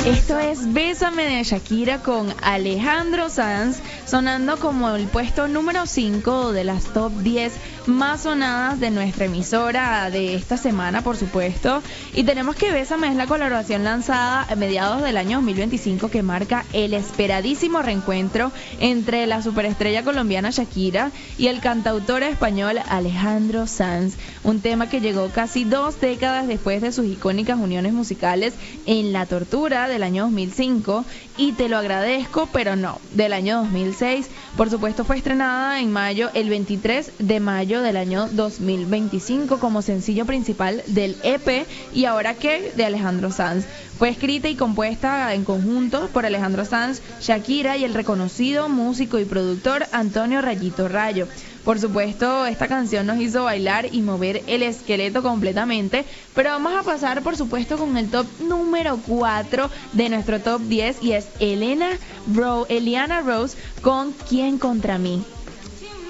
Esto es Bésame de Shakira con Alejandro Sanz, sonando como el puesto número 5 de las top 10 más sonadas de nuestra emisora de esta semana, por supuesto. Y tenemos que Bésame es la colaboración lanzada a mediados del año 2025 que marca el esperadísimo reencuentro entre la superestrella colombiana Shakira y el cantautor español Alejandro Sanz. Un tema que llegó casi 2 décadas después de sus icónicas uniones musicales en La Tortura del año 2005 y Te lo agradezco, pero no, del año 2006. Por supuesto fue estrenada en mayo, el 23 de mayo del año 2025 como sencillo principal del EP Y ahora qué de Alejandro Sanz. Fue escrita y compuesta en conjunto por Alejandro Sanz, Shakira y el reconocido músico y productor Antonio Rayito Rayo. Por supuesto, esta canción nos hizo bailar y mover el esqueleto completamente, pero vamos a pasar, por supuesto, con el top número 4 de nuestro top 10 y es Eliana Rose con ¿Quién contra mí?